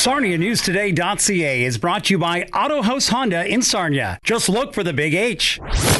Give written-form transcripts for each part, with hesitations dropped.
SarniaNewsToday.ca is brought to you by Auto House Honda in Sarnia. Just look for the big H.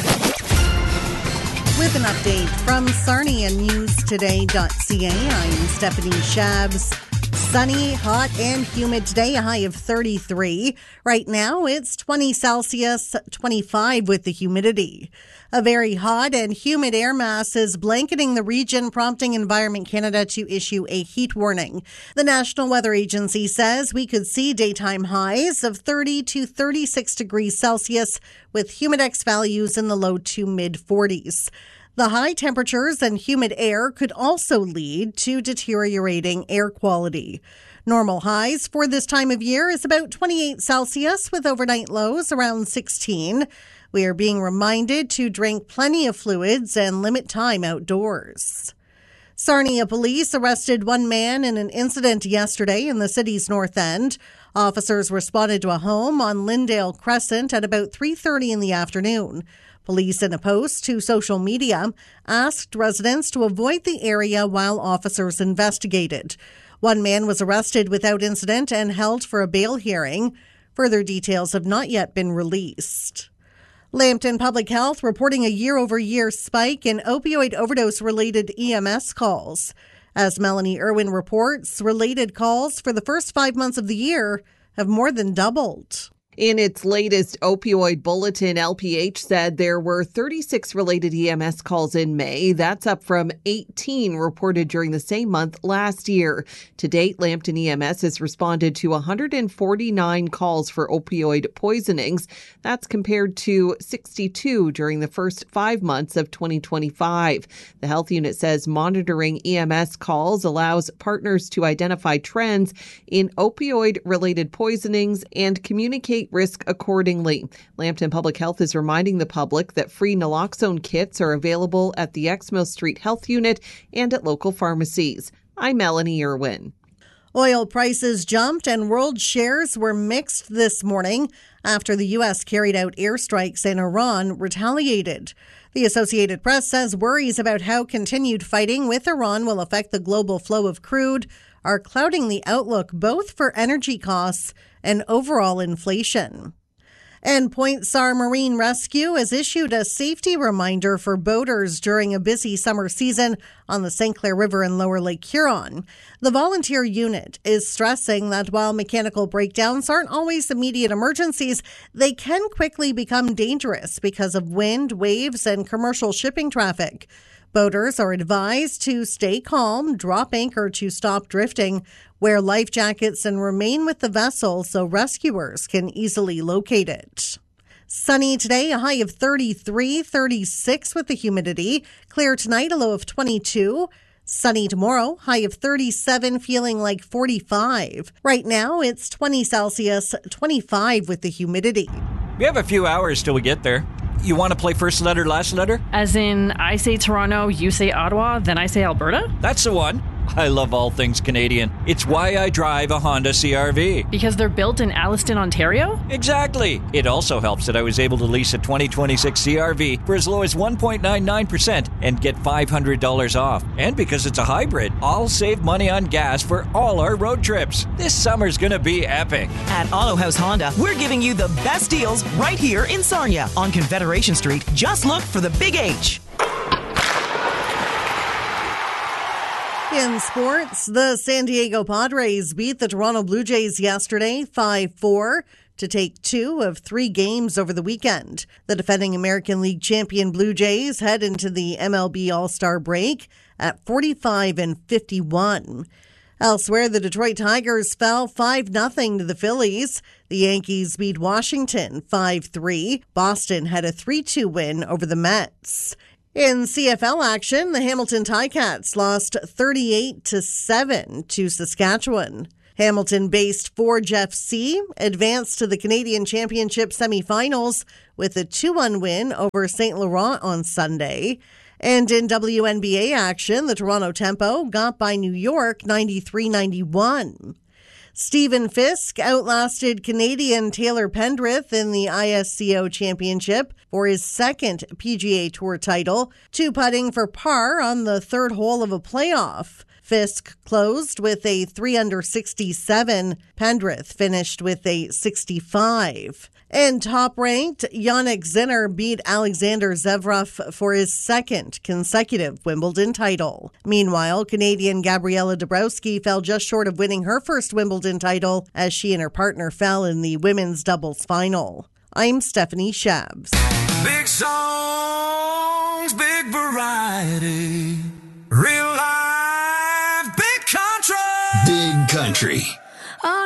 With an update from SarniaNewsToday.ca, I'm Stephanie Shabs. Sunny, hot and humid today, a high of 33. Right now, it's 20 Celsius, 25 with the humidity. A very hot and humid air mass is blanketing the region, prompting Environment Canada to issue a heat warning. The National Weather Agency says we could see daytime highs of 30 to 36 degrees Celsius with humidex values in the low to mid 40s. The high temperatures and humid air could also lead to deteriorating air quality. Normal highs for this time of year is about 28 Celsius with overnight lows around 16. We are being reminded to drink plenty of fluids and limit time outdoors. Sarnia police arrested one man in an incident yesterday in the city's north end. Officers responded to a home on Lyndale Crescent at about 3:30 in the afternoon. Police, in a post to social media, asked residents to avoid the area while officers investigated. One man was arrested without incident and held for a bail hearing. Further details have not yet been released. Lambton Public Health reporting a year-over-year spike in opioid overdose-related EMS calls. As Melanie Irwin reports, related calls for the first 5 months of the year have more than doubled. In its latest opioid bulletin, LPH said there were 36 related EMS calls in May. That's up from 18 reported during the same month last year. To date, Lambton EMS has responded to 149 calls for opioid poisonings. That's compared to 62 during the first 5 months of 2025. The health unit says monitoring EMS calls allows partners to identify trends in opioid-related poisonings and communicate risk accordingly. Lambton Public Health is reminding the public that free naloxone kits are available at the Exmill Street Health Unit and at local pharmacies. I'm Melanie Irwin. Oil prices jumped and world shares were mixed this morning after the U.S. carried out airstrikes and Iran retaliated. The Associated Press says worries about how continued fighting with Iran will affect the global flow of crude are clouding the outlook both for energy costs and overall inflation. And Point Sar Marine Rescue has issued a safety reminder for boaters during a busy summer season on the St. Clair River in Lower Lake Huron. The volunteer unit is stressing that while mechanical breakdowns aren't always immediate emergencies, they can quickly become dangerous because of wind, waves, and commercial shipping traffic. Boaters are advised to stay calm, drop anchor to stop drifting, wear life jackets, and remain with the vessel so rescuers can easily locate it. Sunny today, a high of 33, 36 with the humidity. Clear tonight, a low of 22. Sunny tomorrow, high of 37, feeling like 45. Right now, it's 20 Celsius, 25 with the humidity. We have a few hours till we get there. You want to play first letter, last letter? As in, I say Toronto, you say Ottawa, then I say Alberta? That's the one. I love all things Canadian. It's why I drive a Honda CR-V. Because they're built in Alliston, Ontario? Exactly. It also helps that I was able to lease a 2026 CR-V for as low as 1.99% and get $500 off. And because it's a hybrid, I'll save money on gas for all our road trips. This summer's gonna be epic. At Auto House Honda, we're giving you the best deals right here in Sarnia on Confederation Street. Just look for the Big H. In sports, the San Diego Padres beat the Toronto Blue Jays yesterday 5-4 to take 2 of 3 games over the weekend. The defending American League champion Blue Jays head into the MLB All-Star break at 45-51. Elsewhere, the Detroit Tigers fell 5-0 to the Phillies. The Yankees beat Washington 5-3. Boston had a 3-2 win over the Mets. In CFL action, the Hamilton Ticats lost 38-7 to Saskatchewan. Hamilton-based Forge FC advanced to the Canadian Championship semifinals with a 2-1 win over St. Laurent on Sunday. And in WNBA action, the Toronto Tempo got by New York 93-91. Stephen Fisk outlasted Canadian Taylor Pendrith in the ISCO Championship for his second PGA Tour title, 2-putting for par on the third hole of a playoff. Fisk closed with a 3 under 67. Pendrith finished with a 65. And top-ranked, Jannik Sinner beat Alexander Zverev for his second consecutive Wimbledon title. Meanwhile, Canadian Gabriela Dabrowski fell just short of winning her first Wimbledon title as she and her partner fell in the women's doubles final. I'm Stephanie Shabs. Big songs, big variety. Real life, big country. Big country.